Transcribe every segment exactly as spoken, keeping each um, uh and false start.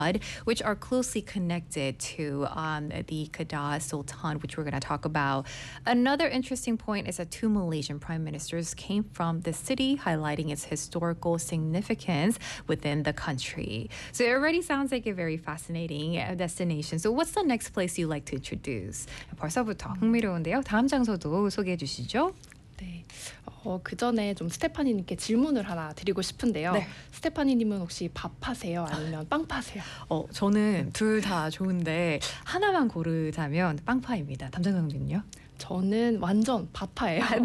which are closely connected to um, the Kedah Sultan, which we're going to talk about. Another interesting point is that two Malaysian prime ministers came from the city, highlighting its historical significance within the country. So it already sounds like a very fascinating destination. So what's the next place you like to introduce? 벌써부터 흥미로운데요. 다음 장소도 소개해 주시죠. 네. 어, 그 전에 좀 스테파니님께 질문을 하나 드리고 싶은데요. 네. 스테파니님은 혹시 밥 파세요? 아니면 빵 파세요? 어, 저는 둘 다 좋은데 하나만 고르자면 빵파입니다. 담장장님은요? 저는 완전 밥파예요. 아, 네.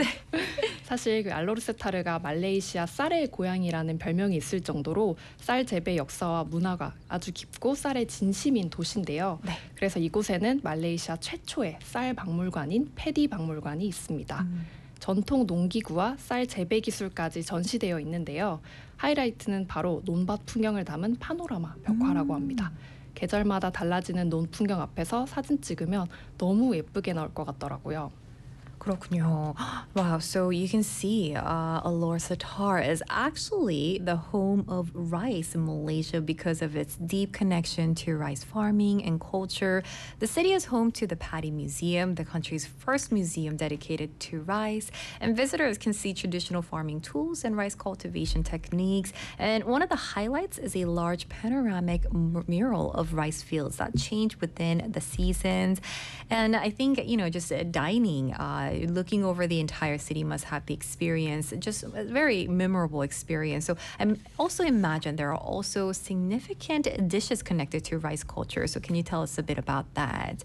사실 그 알로르세타르가 말레이시아 쌀의 고향이라는 별명이 있을 정도로 쌀 재배 역사와 문화가 아주 깊고 쌀의 진심인 도시인데요. 네. 그래서 이곳에는 말레이시아 최초의 쌀 박물관인 패디 박물관이 있습니다. 음. 전통 농기구와 쌀 재배 기술까지 전시되어 있는데요. 하이라이트는 바로 논밭 풍경을 담은 파노라마 벽화라고 합니다. 계절마다 달라지는 논 풍경 앞에서 사진 찍으면 너무 예쁘게 나올 것 같더라고요. 그렇군요. Wow, so you can see uh, Alor Setar is actually the home of rice in Malaysia because of its deep connection to rice farming and culture. The city is home to the Paddy Museum, the country's first museum dedicated to rice, and visitors can see traditional farming tools and rice cultivation techniques. And one of the highlights is a large panoramic m- mural of rice fields that change within the seasons. And I think, you know, just uh, dining, uh, looking over the entire city must have the experience, just a very memorable experience. So I also imagine there are also significant dishes connected to rice culture. So can you tell us a bit about that?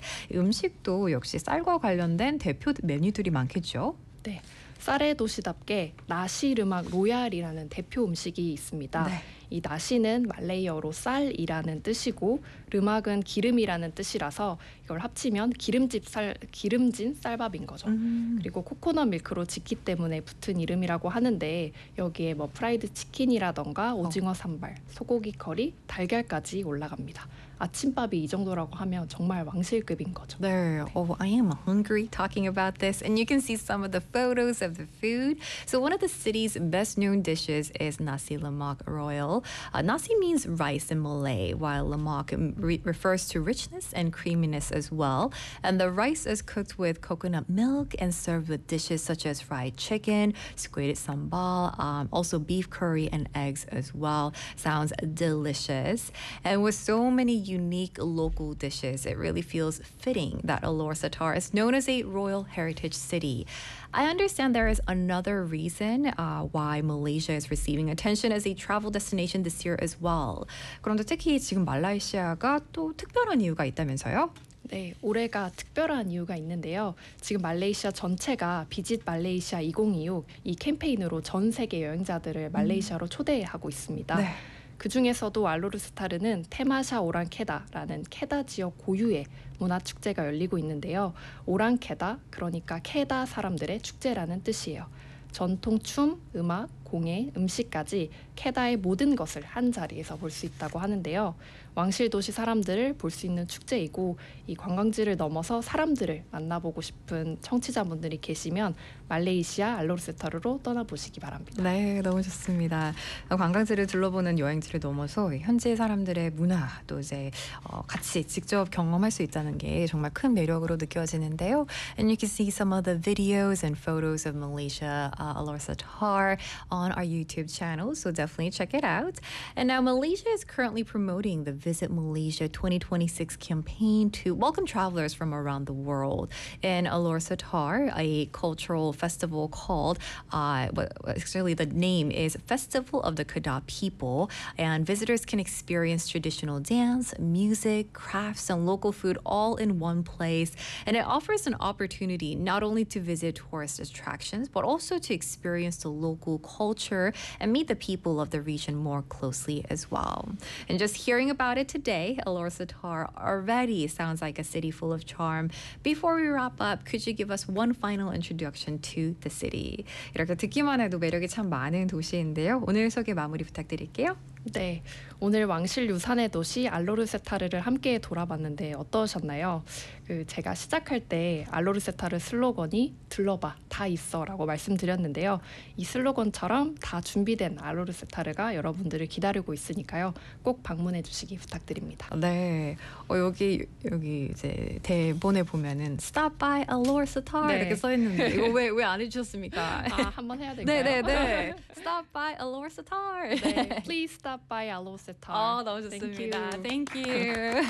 음식도 역시 쌀과 관련된 대표 메뉴들이 많겠죠? 네, 쌀의 도시답게 나시르막 로얄이라는 대표 음식이 있습니다. 네. 이 나시는 말레이어로 쌀이라는 뜻이고 르막은 기름이라는 뜻이라서 이걸 합치면 기름집 쌀, 기름진 쌀밥인 거죠. 음. 그리고 코코넛 밀크로 짓기 때문에 붙은 이름이라고 하는데 여기에 뭐 프라이드 치킨이라던가 오징어 산발, 소고기 커리, 달걀까지 올라갑니다. 아침밥이 이 정도라고 하면 정말 왕실급인 거죠. There. Oh, I am hungry talking about this. And you can see some of the photos of the food. So one of the city's best known dishes is nasi lemak royal. Uh, nasi means rice in Malay, while lemak re- refers to richness and creaminess as well. And the rice is cooked with coconut milk and served with dishes such as fried chicken, squid sambal, um, also beef curry and eggs as well. Sounds delicious. And with so many unique local dishes, it really feels fitting that Alor Setar is known as a royal heritage city. I understand there is another reason uh, why Malaysia is receiving attention as a travel destination this year as well. 그런데 특히 지금 말레이시아가 또 특별한 이유가 있다면서요? 네, 올해가 특별한 이유가 있는데요. 지금 말레이시아 전체가 비짓 말레이시아 이천이십육 이 캠페인으로 전 세계 여행자들을 말레이시아로 초대하고 있습니다. 네. 그 중에서도 알로르스타르는 테마샤 오랑케다라는 케다 지역 고유의 문화축제가 열리고 있는데요. 오랑케다, 그러니까 케다 사람들의 축제라는 뜻이에요. 전통 춤, 음악, 공예, 음식까지 케다의 모든 것을 한 자리에서 볼 수 있다고 하는데요. 왕실 도시 사람들을 볼 수 있는 축제이고 이 관광지를 넘어서 사람들을 만나보고 싶은 청취자분들이 계시면 말레이시아 알로르세타르로 떠나보시기 바랍니다. 네, 너무 좋습니다. 관광지를 둘러보는 여행지를 넘어서 현지 사람들의 문화 또 이제 어, 같이 직접 경험할 수 있다는 게 정말 큰 매력으로 느껴지는데요. And you can see some of the videos and photos of Malaysia, uh, Alor Setar on our YouTube channel, so definitely check it out. And now Malaysia is currently promoting the Visit Malaysia twenty twenty-six campaign to welcome travelers from around the world. In Alor Setar, a cultural festival called, uh, well, actually the name is Festival of the Kedah People, and visitors can experience traditional dance, music, crafts, and local food all in one place. And it offers an opportunity not only to visit tourist attractions, but also to experience the local culture and meet the people of the region more closely as well. And just hearing about it today, Alor Setar already sounds like a city full of charm. Before we wrap up, could you give us one final introduction to the city? 이렇게 듣기만 해도 매력이 참 많은 도시인데요. 오늘 소개 마무리 부탁드릴게요. 네, 오늘 왕실 유산의 도시 알로르세타르를 함께 돌아봤는데 어떠셨나요? 그 제가 시작할 때 알로르세타르 슬로건이 들러봐 다 있어라고 말씀드렸는데요. 이 슬로건처럼 다 준비된 알로르세타르가 여러분들을 기다리고 있으니까요. 꼭 방문해 주시기 부탁드립니다. 네, 어, 여기 여기 이제 대본에 보면은 Stop by Allure Sitar 네. 이렇게 써 있는데 이거 왜 왜 안 해주셨습니까? 아, 한번 해야 될까요? 네네네. Stop by Allure Sitar. 네, please stop by 알로르세타르. Oh, 너무 Thank 좋습니다. you. Thank you.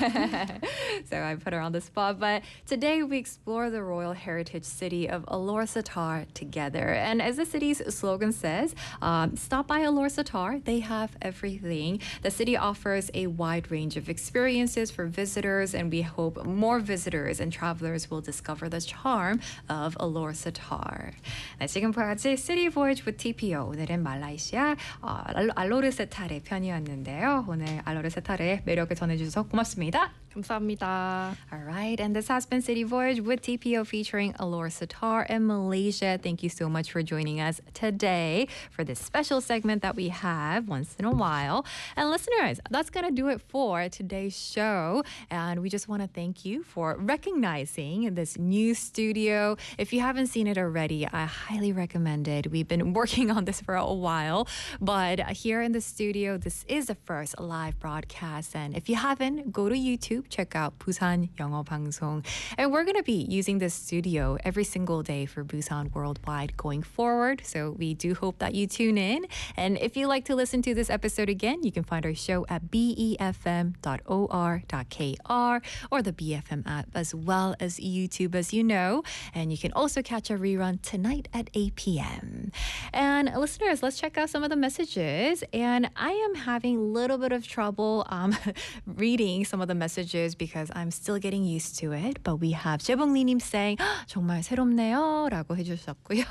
So I put her on the spot, but today we explore the royal heritage city of Allure Sitar together. And as the city's slogan says, um, stop by Allure Sitar. They have everything. The city offers a wide range of experiences for visitors, and we hope more visitors and travelers will discover the charm of Allure Sitar. 네, 지금까지 City Voyage with 티피오. 오늘은 말라이시아 어, 알로- 알로르세타르 편이었는데요. 오늘 알로르세타르의 매력을 전해주셔서 고맙습니다. 감사합니다. All right, and this has been City Voyage with T P O featuring Allure Sitar in Malaysia. Thank you so much for joining us today for this special segment that we have once in a while. And listeners, that's going to do it for today's show. And we just want to thank you for recognizing this new studio. If you haven't seen it already, I highly recommend it. We've been working on this for a while, but here in the studio, this is the first live broadcast. And if you haven't, go to YouTube. Check out Busan 영어 방송. And we're going to be using this studio every single day for Busan Worldwide going forward. So we do hope that you tune in. And if you like to listen to this episode again, you can find our show at b e f m dot o r dot k r or the B F M app as well as YouTube, as you know. And you can also catch a rerun tonight at eight p.m. And listeners, let's check out some of the messages. And I am having a little bit of trouble um, reading some of the messages because I'm still getting used to it. But we have 재봉리님 saying 정말 새롭네요 라고 해주셨고요.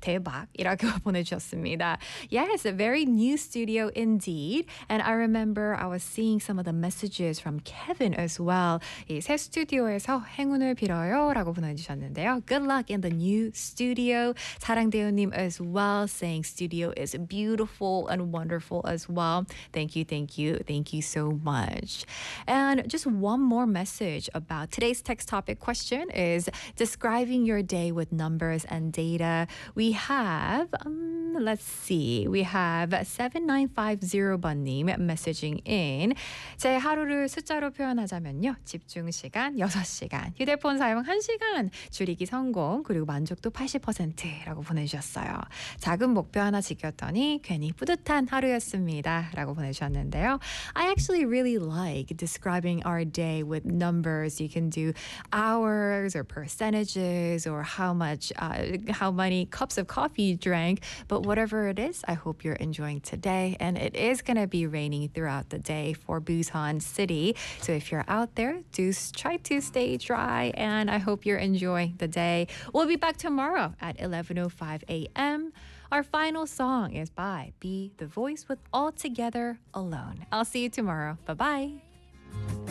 대박이라고 보내주셨습니다. Yes, a very new studio indeed. And I remember I was seeing some of the messages from Kevin as well. 이 새 스튜디오에서 행운을 빌어요 라고 보내주셨는데요. Good luck in the new studio. 사랑대우님 as well saying studio is beautiful and wonderful as well. Thank you, thank you, thank you so much. And just one more message about today's text topic question is describing your day with numbers and data. We have, um, let's see, we have seven nine five zero 번님 messaging in. 제 하루를 숫자로 표현하자면요. 집중 시간 여섯 시간, 휴대폰 사용 한 시간, 줄이기 성공, 그리고 만족도 팔십 퍼센트라고 보내주셨어요. 작은 목표 하나 지켰더니 괜히 뿌듯한 하루였습니다. 라고 보내주셨는데요. I actually really like describing our day with numbers. You can do hours or percentages or how much, uh, how many cups of coffee you drank. But whatever it is, I hope you're enjoying today. And it is going to be raining throughout the day for Busan City. So if you're out there, do s- try to stay dry. And I hope you're enjoying the day. We'll be back tomorrow at eleven oh five a.m. Our final song is by Be The Voice with All Together Alone. I'll see you tomorrow. Bye-bye.